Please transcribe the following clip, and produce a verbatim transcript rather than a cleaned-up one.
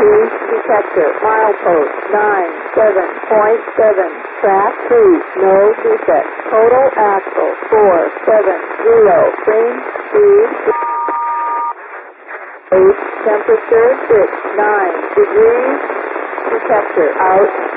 three, detector, milepost, nine, seven point seven, track two, no defect, total axle, four, seven, zero, clean, speed, eight, temperature, six, nine degrees, detector, out,